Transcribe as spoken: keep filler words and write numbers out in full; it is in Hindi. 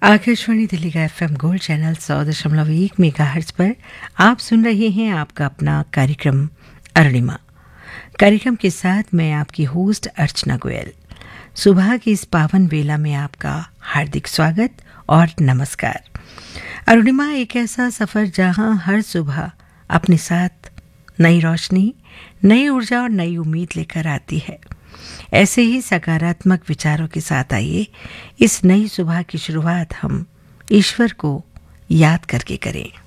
आकाशवाणी दिल्ली का एफएम गोल्ड चैनल सौ दशमलव एक मेगाहर्ट्ज पर आप सुन रहे हैं आपका अपना कार्यक्रम अरुणिमा। कार्यक्रम के साथ मैं आपकी होस्ट अर्चना गोयल। सुबह की इस पावन बेला में आपका हार्दिक स्वागत और नमस्कार। अरुणिमा एक ऐसा सफ़र जहां हर सुबह अपने साथ नई रोशनी, नई ऊर्जा और नई उम्मीद लेकर आती है। ऐसे ही सकारात्मक विचारों के साथ आइए इस नई सुबह की शुरुआत हम ईश्वर को याद करके करें।